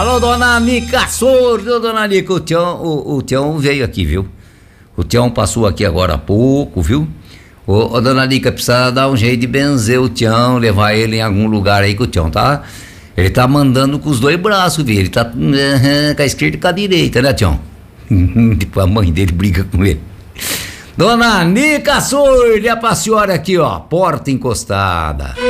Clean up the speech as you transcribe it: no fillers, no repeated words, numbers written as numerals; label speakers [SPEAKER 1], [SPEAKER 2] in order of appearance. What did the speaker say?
[SPEAKER 1] Alô, dona Nica Sordo, dona Nica, o Tião veio aqui, viu? O Tião passou aqui agora há pouco, viu? Ô, dona Nica, precisa dar um jeito de benzer o Tião, levar ele em algum lugar aí que o Tião tá. Ele tá mandando com os dois braços, viu? Ele tá com a esquerda e com a direita, né, Tião? Tipo, a mãe dele briga com ele. Dona Nica Sordo, é pra senhora aqui, ó, porta encostada.